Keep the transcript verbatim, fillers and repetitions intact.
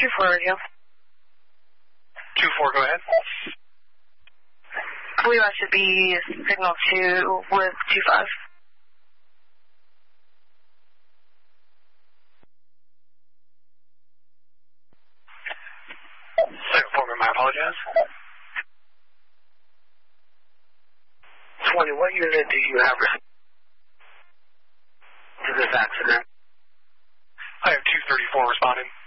two four radio. two four, go ahead. We want to be signal two with two five. Second foreman, I apologize. twenty, what unit do you have to this accident? I have two thirty-four responding.